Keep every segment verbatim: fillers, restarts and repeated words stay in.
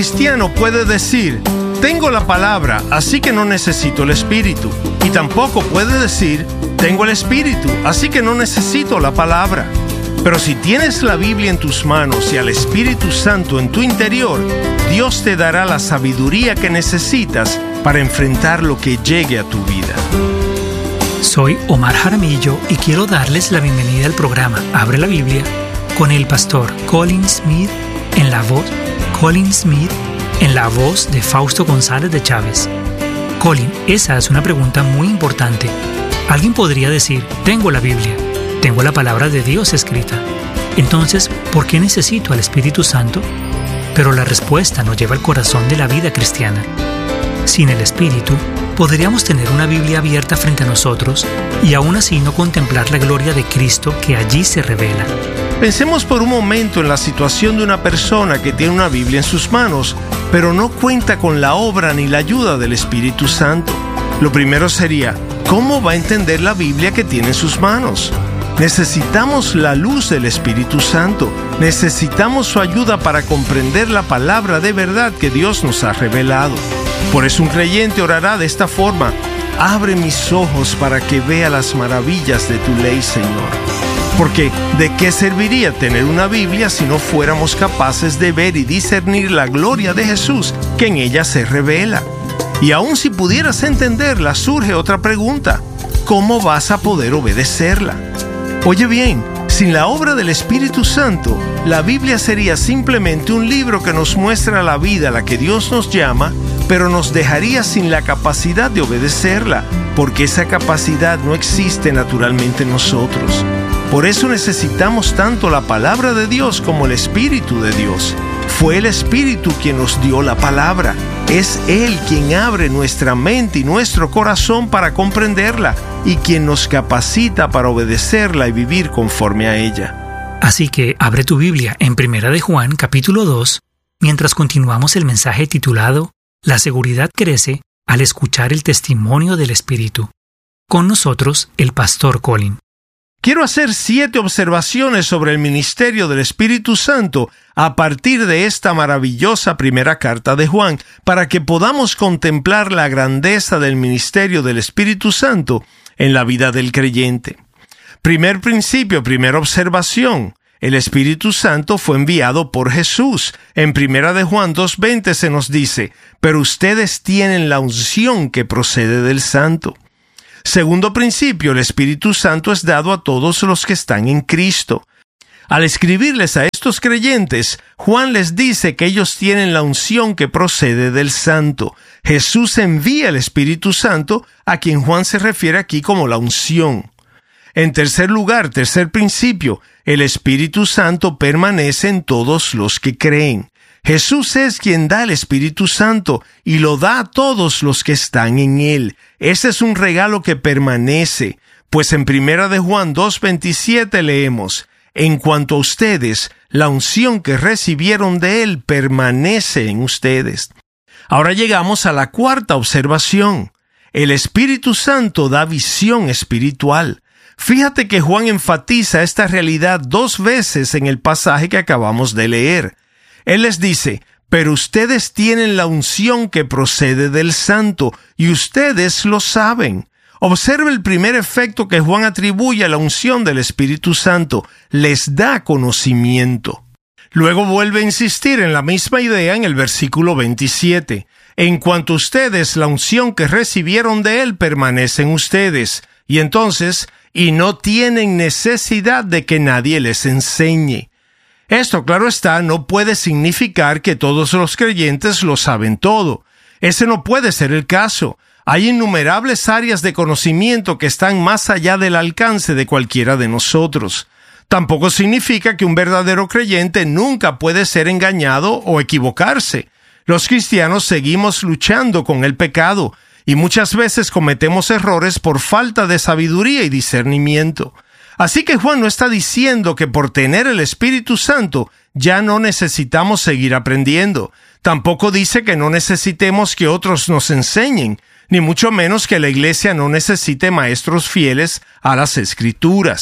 cristiano puede decir, tengo la palabra, así que no necesito el Espíritu. Y tampoco puede decir, tengo el Espíritu, así que no necesito la palabra. Pero si tienes la Biblia en tus manos y al Espíritu Santo en tu interior, Dios te dará la sabiduría que necesitas para enfrentar lo que llegue a tu vida. Soy Omar Jaramillo y quiero darles la bienvenida al programa Abre la Biblia con el pastor Colin Smith en la voz Colin Smith en la voz de Fausto González de Chávez. Colin, esa es una pregunta muy importante. Alguien podría decir, tengo la Biblia, tengo la palabra de Dios escrita. Entonces, ¿por qué necesito al Espíritu Santo? Pero la respuesta nos lleva al corazón de la vida cristiana. Sin el Espíritu, podríamos tener una Biblia abierta frente a nosotros y aún así no contemplar la gloria de Cristo que allí se revela. Pensemos por un momento en la situación de una persona que tiene una Biblia en sus manos, pero no cuenta con la obra ni la ayuda del Espíritu Santo. Lo primero sería, ¿cómo va a entender la Biblia que tiene en sus manos? Necesitamos la luz del Espíritu Santo. Necesitamos su ayuda para comprender la palabra de verdad que Dios nos ha revelado. Por eso un creyente orará de esta forma: abre mis ojos para que vea las maravillas de tu ley, Señor. Porque ¿de qué serviría tener una Biblia si no fuéramos capaces de ver y discernir la gloria de Jesús que en ella se revela? Y aun si pudieras entenderla, surge otra pregunta: ¿cómo vas a poder obedecerla? Oye bien, sin la obra del Espíritu Santo, la Biblia sería simplemente un libro que nos muestra la vida a la que Dios nos llama, pero nos dejaría sin la capacidad de obedecerla, porque esa capacidad no existe naturalmente en nosotros. Por eso necesitamos tanto la palabra de Dios como el Espíritu de Dios. Fue el Espíritu quien nos dio la palabra. Es Él quien abre nuestra mente y nuestro corazón para comprenderla y quien nos capacita para obedecerla y vivir conforme a ella. Así que abre tu Biblia en Primera de Juan, capítulo dos, mientras continuamos el mensaje titulado La seguridad crece al escuchar el testimonio del Espíritu. Con nosotros, el pastor Colin. Quiero hacer siete observaciones sobre el ministerio del Espíritu Santo a partir de esta maravillosa primera carta de Juan, para que podamos contemplar la grandeza del ministerio del Espíritu Santo en la vida del creyente. Primer principio, primera observación: el Espíritu Santo fue enviado por Jesús. En Primera de Juan dos veinte se nos dice, pero ustedes tienen la unción que procede del Santo. Segundo principio, el Espíritu Santo es dado a todos los que están en Cristo. Al escribirles a estos creyentes, Juan les dice que ellos tienen la unción que procede del Santo. Jesús envía el Espíritu Santo, a quien Juan se refiere aquí como la unción. En tercer lugar, tercer principio, el Espíritu Santo permanece en todos los que creen. Jesús es quien da el Espíritu Santo y lo da a todos los que están en Él. Ese es un regalo que permanece, pues en Primera de Juan dos veintisiete leemos, en cuanto a ustedes, la unción que recibieron de Él permanece en ustedes. Ahora llegamos a la cuarta observación. El Espíritu Santo da visión espiritual. Fíjate que Juan enfatiza esta realidad dos veces en el pasaje que acabamos de leer. Él les dice, pero ustedes tienen la unción que procede del Santo, y ustedes lo saben. Observe el primer efecto que Juan atribuye a la unción del Espíritu Santo: les da conocimiento. Luego vuelve a insistir en la misma idea en el versículo veintisiete. En cuanto a ustedes, la unción que recibieron de Él permanece en ustedes. Y entonces, y no tienen necesidad de que nadie les enseñe. Esto, claro está, no puede significar que todos los creyentes lo saben todo. Ese no puede ser el caso. Hay innumerables áreas de conocimiento que están más allá del alcance de cualquiera de nosotros. Tampoco significa que un verdadero creyente nunca puede ser engañado o equivocarse. Los cristianos seguimos luchando con el pecado y muchas veces cometemos errores por falta de sabiduría y discernimiento. Así que Juan no está diciendo que por tener el Espíritu Santo ya no necesitamos seguir aprendiendo. Tampoco dice que no necesitemos que otros nos enseñen, ni mucho menos que la iglesia no necesite maestros fieles a las Escrituras.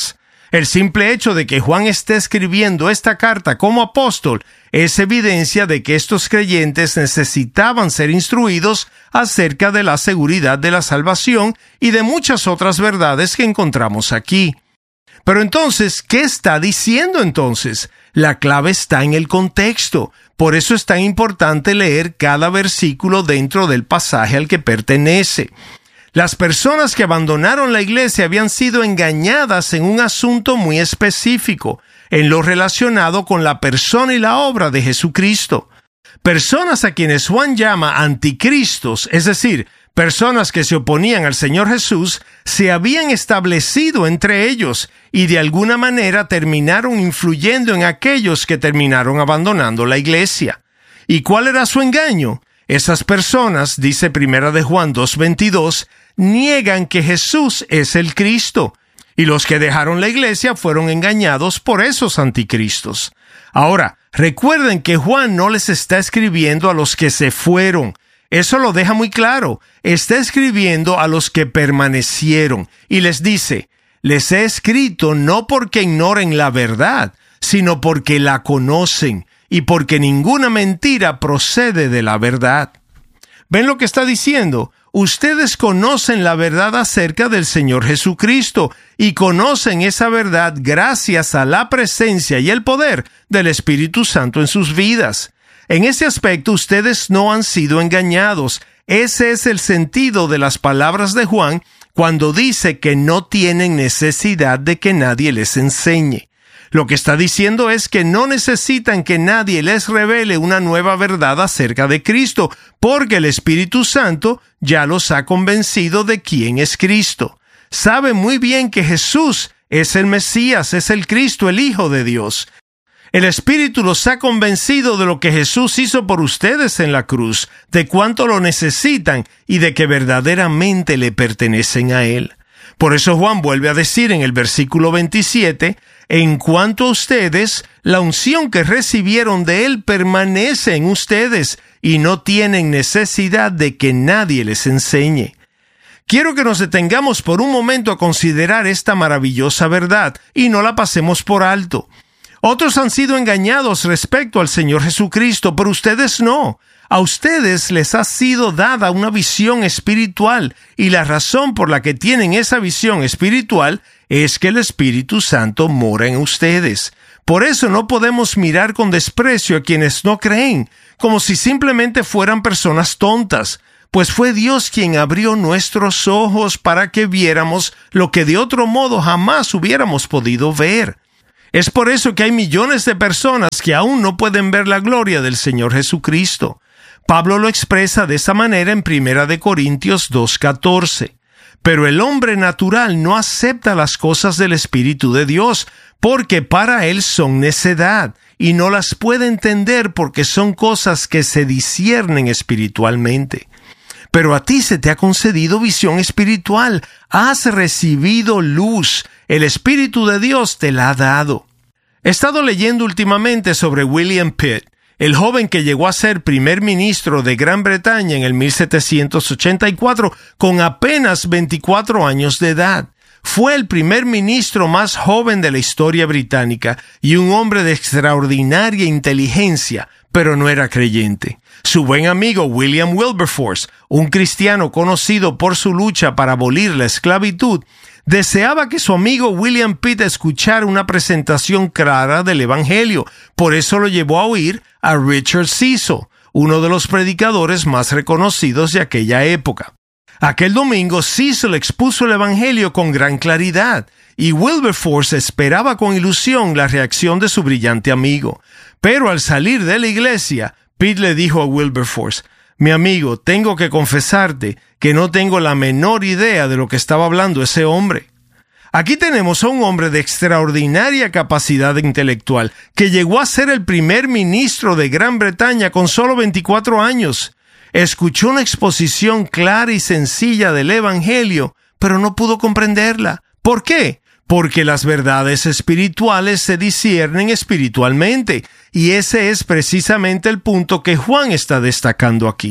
El simple hecho de que Juan esté escribiendo esta carta como apóstol es evidencia de que estos creyentes necesitaban ser instruidos acerca de la seguridad de la salvación y de muchas otras verdades que encontramos aquí. Pero entonces, ¿qué está diciendo entonces? La clave está en el contexto. Por eso es tan importante leer cada versículo dentro del pasaje al que pertenece. Las personas que abandonaron la iglesia habían sido engañadas en un asunto muy específico, en lo relacionado con la persona y la obra de Jesucristo. Personas a quienes Juan llama anticristos, es decir, personas que se oponían al Señor Jesús, se habían establecido entre ellos y de alguna manera terminaron influyendo en aquellos que terminaron abandonando la iglesia. ¿Y cuál era su engaño? Esas personas, dice Primera de Juan dos veintidós, niegan que Jesús es el Cristo, y los que dejaron la iglesia fueron engañados por esos anticristos. Ahora, recuerden que Juan no les está escribiendo a los que se fueron. Eso lo deja muy claro. Está escribiendo a los que permanecieron, y les dice, les he escrito no porque ignoren la verdad, sino porque la conocen, y porque ninguna mentira procede de la verdad. ¿Ven lo que está diciendo? Ustedes conocen la verdad acerca del Señor Jesucristo y conocen esa verdad gracias a la presencia y el poder del Espíritu Santo en sus vidas. En ese aspecto ustedes no han sido engañados. Ese es el sentido de las palabras de Juan cuando dice que no tienen necesidad de que nadie les enseñe. Lo que está diciendo es que no necesitan que nadie les revele una nueva verdad acerca de Cristo, porque el Espíritu Santo ya los ha convencido de quién es Cristo. Saben muy bien que Jesús es el Mesías, es el Cristo, el Hijo de Dios. El Espíritu los ha convencido de lo que Jesús hizo por ustedes en la cruz, de cuánto lo necesitan y de que verdaderamente le pertenecen a Él. Por eso Juan vuelve a decir en el versículo veintisiete, en cuanto a ustedes, la unción que recibieron de Él permanece en ustedes y no tienen necesidad de que nadie les enseñe. Quiero que nos detengamos por un momento a considerar esta maravillosa verdad y no la pasemos por alto. Otros han sido engañados respecto al Señor Jesucristo, pero ustedes no. A ustedes les ha sido dada una visión espiritual, y la razón por la que tienen esa visión espiritual es que el Espíritu Santo mora en ustedes. Por eso no podemos mirar con desprecio a quienes no creen, como si simplemente fueran personas tontas, pues fue Dios quien abrió nuestros ojos para que viéramos lo que de otro modo jamás hubiéramos podido ver. Es por eso que hay millones de personas que aún no pueden ver la gloria del Señor Jesucristo. Pablo lo expresa de esa manera en Primera de Corintios dos catorce. Pero el hombre natural no acepta las cosas del Espíritu de Dios, porque para él son necedad, y no las puede entender porque son cosas que se disciernen espiritualmente. Pero a ti se te ha concedido visión espiritual, has recibido luz, el Espíritu de Dios te la ha dado. He estado leyendo últimamente sobre William Pitt, el joven que llegó a ser primer ministro de Gran Bretaña en el mil setecientos ochenta y cuatro con apenas veinticuatro años de edad. Fue el primer ministro más joven de la historia británica y un hombre de extraordinaria inteligencia, pero no era creyente. Su buen amigo William Wilberforce, un cristiano conocido por su lucha para abolir la esclavitud, deseaba que su amigo William Pitt escuchara una presentación clara del Evangelio. Por eso lo llevó a oír a Richard Cecil, uno de los predicadores más reconocidos de aquella época. Aquel domingo Cecil expuso el Evangelio con gran claridad, y Wilberforce esperaba con ilusión la reacción de su brillante amigo. Pero al salir de la iglesia, Pitt le dijo a Wilberforce: «Mi amigo, tengo que confesarte que no tengo la menor idea de lo que estaba hablando ese hombre». Aquí tenemos a un hombre de extraordinaria capacidad intelectual que llegó a ser el primer ministro de Gran Bretaña con solo veinticuatro años. Escuchó una exposición clara y sencilla del Evangelio, pero no pudo comprenderla. ¿Por qué? Porque las verdades espirituales se disciernen espiritualmente, y ese es precisamente el punto que Juan está destacando aquí.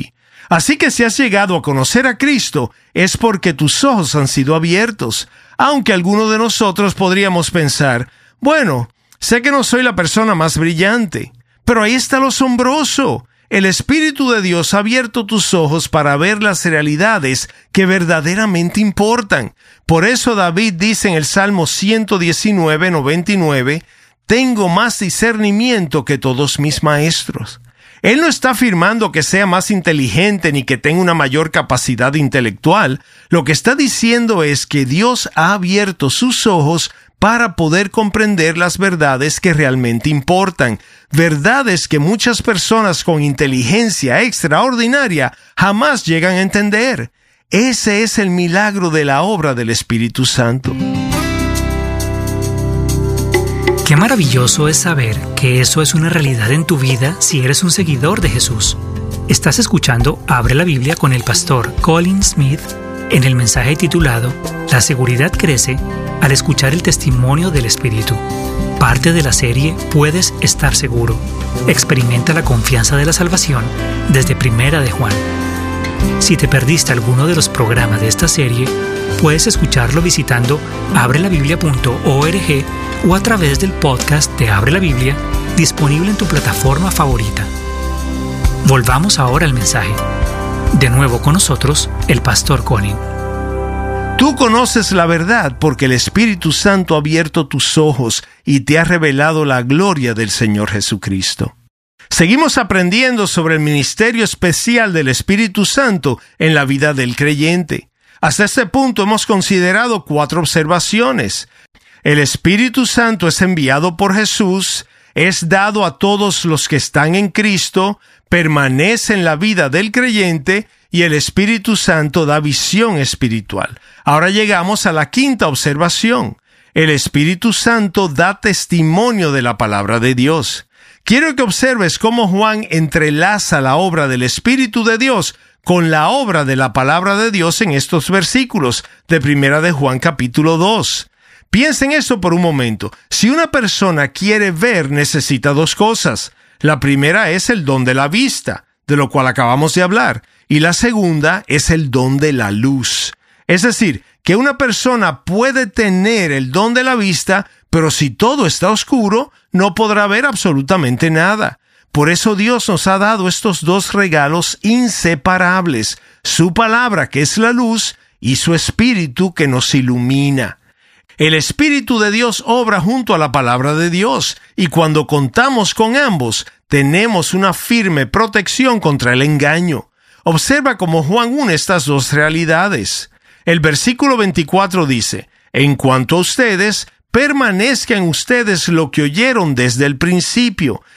Así que si has llegado a conocer a Cristo, es porque tus ojos han sido abiertos, aunque algunos de nosotros podríamos pensar, bueno, sé que no soy la persona más brillante, pero ahí está lo asombroso. El Espíritu de Dios ha abierto tus ojos para ver las realidades que verdaderamente importan. Por eso David dice en el Salmo ciento diecinueve, noventa y nueve, «Tengo más discernimiento que todos mis maestros». Él no está afirmando que sea más inteligente ni que tenga una mayor capacidad intelectual. Lo que está diciendo es que Dios ha abierto sus ojos para poder comprender las verdades que realmente importan, verdades que muchas personas con inteligencia extraordinaria jamás llegan a entender. Ese es el milagro de la obra del Espíritu Santo. Qué maravilloso es saber que eso es una realidad en tu vida si eres un seguidor de Jesús. Estás escuchando Abre la Biblia con el pastor Colin Smith en el mensaje titulado La seguridad crece al escuchar el testimonio del Espíritu. Parte de la serie Puedes estar seguro. Experimenta la confianza de la salvación desde Primera de Juan. Si te perdiste alguno de los programas de esta serie, puedes escucharlo visitando abre la biblia punto org o a través del podcast de Abre la Biblia, disponible en tu plataforma favorita. Volvamos ahora al mensaje. De nuevo con nosotros, el pastor Colin. Tú conoces la verdad porque el Espíritu Santo ha abierto tus ojos y te ha revelado la gloria del Señor Jesucristo. Seguimos aprendiendo sobre el ministerio especial del Espíritu Santo en la vida del creyente. Hasta este punto hemos considerado cuatro observaciones. El Espíritu Santo es enviado por Jesús, es dado a todos los que están en Cristo, permanece en la vida del creyente y el Espíritu Santo da visión espiritual. Ahora llegamos a la quinta observación. El Espíritu Santo da testimonio de la palabra de Dios. Quiero que observes cómo Juan entrelaza la obra del Espíritu de Dios con la obra de la palabra de Dios en estos versículos de Primera de Juan capítulo dos. Piensa en eso por un momento. Si una persona quiere ver, necesita dos cosas. La primera es el don de la vista, de lo cual acabamos de hablar, y la segunda es el don de la luz. Es decir, que una persona puede tener el don de la vista, pero si todo está oscuro, no podrá ver absolutamente nada. Por eso Dios nos ha dado estos dos regalos inseparables, su palabra, que es la luz, y su Espíritu, que nos ilumina. El Espíritu de Dios obra junto a la palabra de Dios, y cuando contamos con ambos, tenemos una firme protección contra el engaño. Observa cómo Juan une estas dos realidades. El versículo veinticuatro dice, «En cuanto a ustedes, permanezca en ustedes lo que oyeron desde el principio.